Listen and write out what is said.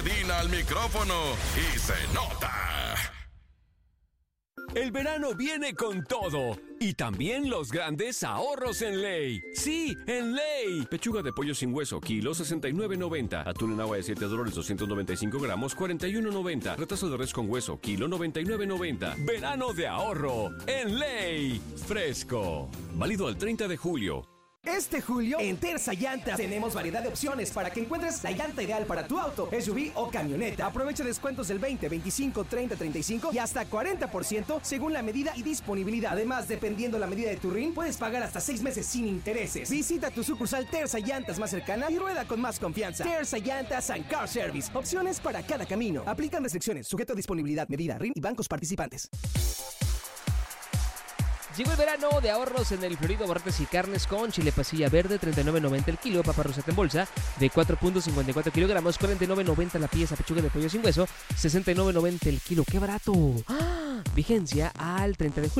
Medina al micrófono y se nota. El verano viene con todo y también los grandes ahorros en Ley. Sí, en Ley. Pechuga de pollo sin hueso, kilo 69.90. Atún en agua de $7, 295 gramos, 41.90. Retazo de res con hueso, kilo 99.90. Verano de ahorro en Ley. Fresco. Válido al 30 de julio. Este julio, en Terza Llantas, tenemos variedad de opciones para que encuentres la llanta ideal para tu auto, SUV o camioneta. Aprovecha descuentos del 20, 25, 30, 35 y hasta 40% según la medida y disponibilidad. Además, dependiendo la medida de tu RIN, puedes pagar hasta 6 meses sin intereses. Visita tu sucursal Terza Llantas más cercana y rueda con más confianza. Terza Llantas and Car Service. Opciones para cada camino. Aplican restricciones, sujeto a disponibilidad, medida, RIN y bancos participantes. Llegó el verano de ahorros en el Florido Barrotes y Carnes con chile pasilla verde, 39.90 el kilo, papa roseta en bolsa de 4.54 kilogramos, 49.90 la pieza, pechuga de pollo sin hueso, 69.90 el kilo. ¡Qué barato! ¡Ah! Vigencia al 30 de julio.